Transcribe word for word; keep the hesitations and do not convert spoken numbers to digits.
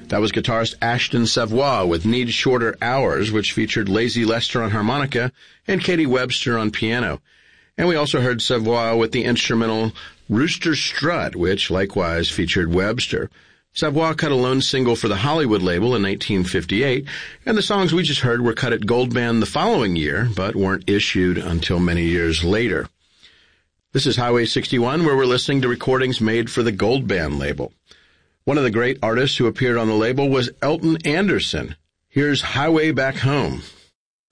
That was guitarist Ashton Savoy with Need Shorter Hours, which featured Lazy Lester on harmonica and Katie Webster on piano. And we also heard Savoy with the instrumental Rooster Strut, which likewise featured Webster. Savoy cut a lone single for the Hollywood label in nineteen fifty-eight, and the songs we just heard were cut at Gold Band the following year, but weren't issued until many years later. This is Highway sixty-one, where we're listening to recordings made for the Gold Band label. One of the great artists who appeared on the label was Elton Anderson. Here's Highway Back Home.